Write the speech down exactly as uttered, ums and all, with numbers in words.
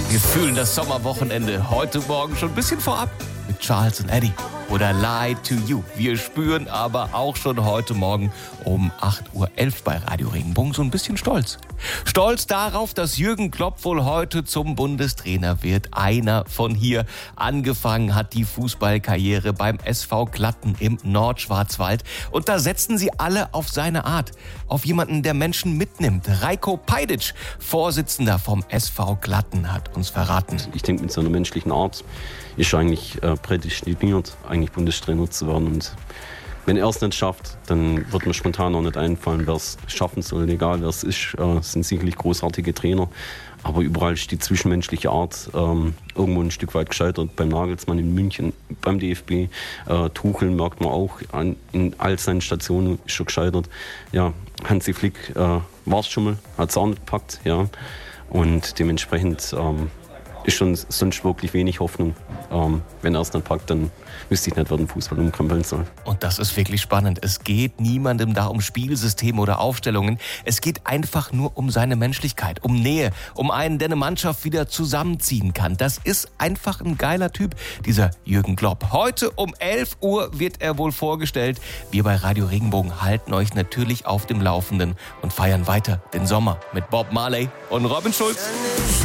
Wir fühlen das Sommerwochenende heute Morgen schon ein bisschen vorab mit Charles und Eddie oder Lie to You. Wir spüren aber auch schon heute Morgen um acht Uhr elf bei Radio Regenbogen so ein bisschen Stolz. Stolz darauf, dass Jürgen Klopp wohl heute zum Bundestrainer wird. Einer von hier. Angefangen hat die Fußballkarriere beim S V Glatten im Nordschwarzwald. Und da setzen sie alle auf seine Art. Auf jemanden, der Menschen mitnimmt. Rajko Pajdic, Vorsitzender vom S V Glatten, hat uns verraten. Ich denke, mit seiner menschlichen Art ist er eigentlich äh, prädestiniert, eigentlich Bundestrainer zu werden. Und wenn er es nicht schafft, dann wird mir spontan auch nicht einfallen, wer es schaffen soll. Egal wer es ist, äh, es sind sicherlich großartige Trainer. Aber überall ist die zwischenmenschliche Art ähm, irgendwo ein Stück weit gescheitert. Beim Nagelsmann in München, beim D F B, äh, Tuchel merkt man auch, an, in all seinen Stationen ist schon gescheitert. Ja, Hansi Flick äh, war es schon mal, hat es auch nicht gepackt. Ja. Und dementsprechend ähm, ist schon sonst wirklich wenig Hoffnung. Ähm, wenn er es nicht packt, dann wüsste ich nicht, wer den Fußball umkrempeln soll. Und das ist wirklich spannend. Es geht niemandem da um Spielsysteme oder Aufstellungen. Es geht einfach nur um seine Menschlichkeit, um Nähe, um einen, der eine Mannschaft wieder zusammenziehen kann. Das ist einfach ein geiler Typ, dieser Jürgen Klopp. Heute um elf Uhr wird er wohl vorgestellt. Wir bei Radio Regenbogen halten euch natürlich auf dem Laufenden und feiern weiter den Sommer mit Bob Marley und Robin Schulz.